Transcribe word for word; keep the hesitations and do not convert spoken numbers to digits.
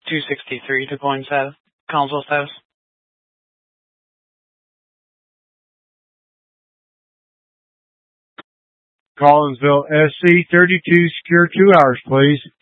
two sixty-three to Coins House, Counsel's House. Collinsville S C thirty-two, secure two hours, please.